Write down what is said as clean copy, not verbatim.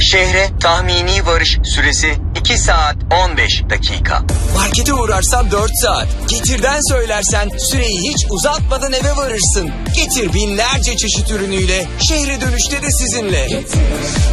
Şehre tahmini varış süresi 2 saat 15 dakika. Markete uğrarsan 4 saat. Getir'den söylersen süreyi hiç uzatmadan eve varırsın. Getir binlerce çeşit ürünüyle şehre dönüşte de sizinle.